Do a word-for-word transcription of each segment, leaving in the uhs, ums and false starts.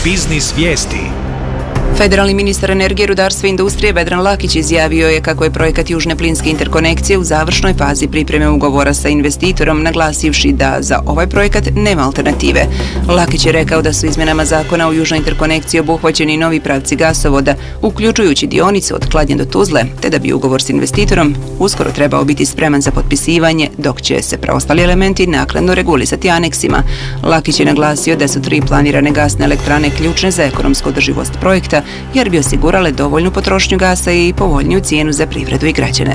Biznis vijesti. Federalni ministar energije, rudarstva i industrije Vedran Lakić izjavio je kako je projekat Južne plinske interkonekcije u završnoj fazi pripreme ugovora sa investitorom, naglasivši da za ovaj projekat nema alternative. Lakić je rekao da su izmjenama zakona o Južnoj interkonekciji obuhvaćeni novi pravci gasovoda, uključujući dionicu od Kladnja do Tuzle, te da bi ugovor s investitorom uskoro trebao biti spreman za potpisivanje, dok će se preostali elementi naknadno regulisati aneksima. Lakić je naglasio da su tri planirane gasne elektrane ključne za ekonomsku održivost projekta, jer bi osigurale dovoljnu potrošnju gasa i povoljniju cijenu za privredu i građane.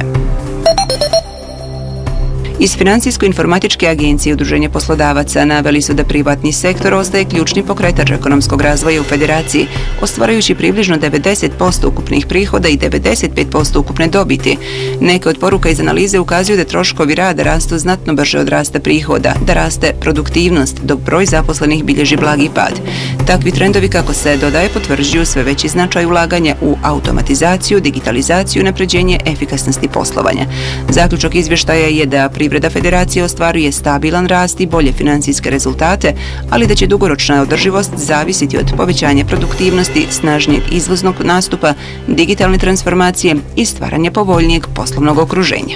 Iz Financijsko-informatičke agencije Udruženja poslodavaca naveli su da privatni sektor ostaje ključni pokretač ekonomskog razvoja u federaciji, ostvarajući približno devedeset posto ukupnih prihoda i devedeset pet posto ukupne dobiti. Neke od poruka iz analize ukazuju da troškovi rada rastu znatno brže od rasta prihoda, da raste produktivnost, dok broj zaposlenih bilježi blagi pad. Takvi trendovi, kako se dodaje, potvrđuju sve veći značaj ulaganja u automatizaciju, digitalizaciju i unapređenje efikasnosti poslovanja. Zaključak izvještaja je da privreda federacije ostvaruje stabilan rast i bolje financijske rezultate, ali da će dugoročna održivost zavisiti od povećanja produktivnosti, snažnijeg izvoznog nastupa, digitalne transformacije i stvaranja povoljnijeg poslovnog okruženja.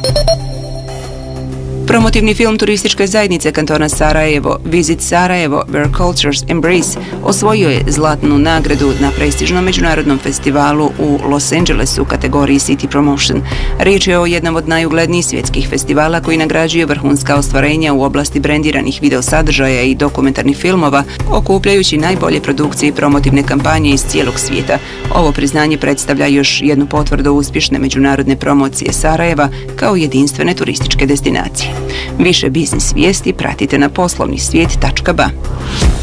Promotivni film turističke zajednice kantona Sarajevo, Visit Sarajevo, Where Cultures Embrace, osvojio je zlatnu nagradu na prestižnom međunarodnom festivalu u Los Angelesu u kategoriji City Promotion. Riječ je o jednom od najuglednijih svjetskih festivala koji nagrađuje vrhunska ostvarenja u oblasti brendiranih video sadržaja i dokumentarnih filmova, okupljajući najbolje produkcije i promotivne kampanje iz cijelog svijeta. Ovo priznanje predstavlja još jednu potvrdu uspješne međunarodne promocije Sarajeva kao jedinstvene turističke destinacije. Više biznis vijesti pratite na poslovni svijet tačka ba.